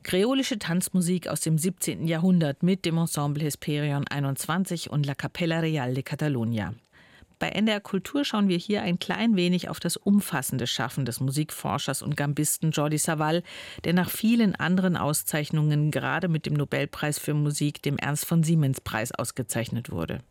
Kreolische Tanzmusik aus dem 17. Jahrhundert mit dem Ensemble Hesperion 21 und La Capella Real de Catalunya. Bei NDR Kultur schauen wir hier ein klein wenig auf das umfassende Schaffen des Musikforschers und Gambisten Jordi Savall, der nach vielen anderen Auszeichnungen gerade mit dem Nobelpreis für Musik, dem Ernst von Siemens Preis, ausgezeichnet wurde.